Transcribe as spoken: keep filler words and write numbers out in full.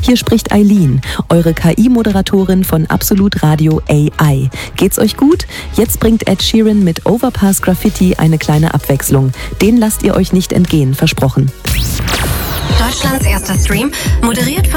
Hier spricht Eileen, eure K I-Moderatorin von Absolut Radio A I. Geht's euch gut? Jetzt bringt Ed Sheeran mit Overpass Graffiti eine kleine Abwechslung. Den lasst ihr euch nicht entgehen, versprochen. Deutschlands erster Stream, moderiert von